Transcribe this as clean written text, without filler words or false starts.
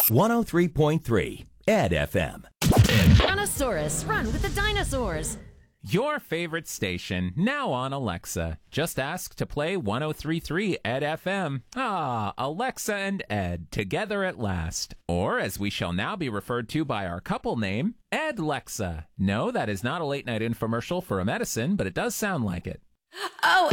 103.3 Ed FM. Brontosaurus, run with the dinosaurs. Your favorite station, now on Alexa. Just ask to play 103.3 Ed FM. Alexa and Ed, together at last. Or, as we shall now be referred to by our couple name, Ed-Lexa. No, that is not a late-night infomercial for a medicine, but it does sound like it. Oh,